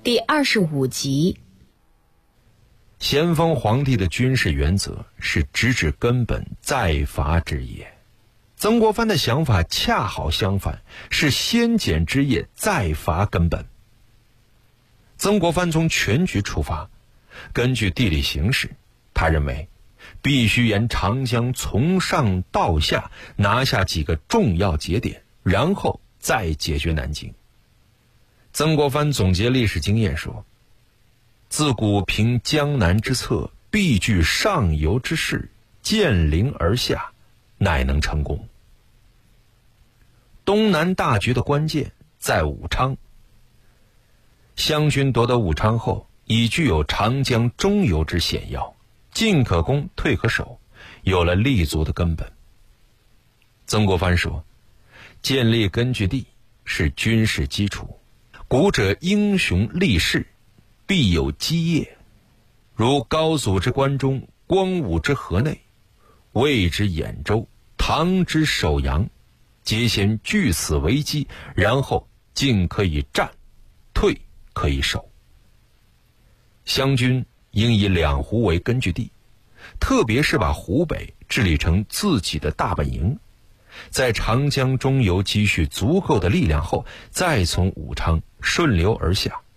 第25集。 咸丰皇帝的军事原则是直指根本，再伐之也。曾国藩的想法恰好相反，是先减之业，再伐根本。曾国藩从全局出发，根据地理形势，他认为必须沿长江从上到下拿下几个重要节点，然后再解决南京。曾国藩总结历史经验说，自古凭江南之策，必据上游之势，渐陵而下，乃能成功。东南大局的关键在武昌。湘军夺得武昌后，已具有长江中游之险要，进可攻，退可守，有了立足的根本。曾国藩说，建立根据地是军事基础，古者英雄立誓，必有基业，如高祖之关中，光武之河内，魏之兖州，唐之首阳，皆先据此为基，然后进可以战，退可以守。湘军应以两湖为根据地，特别是把湖北治理成自己的大本营，在长江中游积蓄足够的力量后，再从武昌顺流而下，